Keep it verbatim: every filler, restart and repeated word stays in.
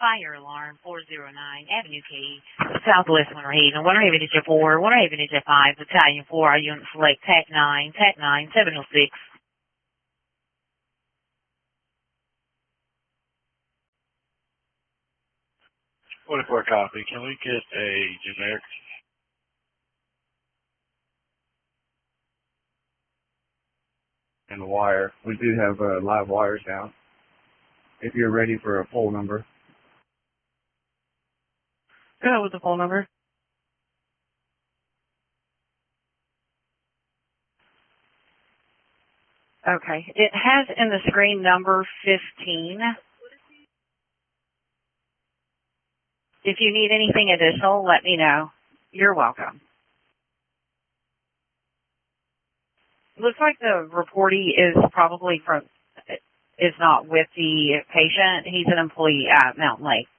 Fire alarm four oh nine Avenue Key, Southwest Winter Haven. Winter Haven is your four, Winter Haven is your five, Battalion four, our unit select T A C nine, T A C nine, seven oh six. twenty-four copy. Can we get a generic? And the wire. We do have uh, live wires down. If you're ready for a poll number. Go ahead with the poll number. Okay. It has in the screen number fifteen. If you need anything additional, let me know. You're welcome. Looks like the reportee is probably from, is not with the patient. He's an employee at Mountain Lake.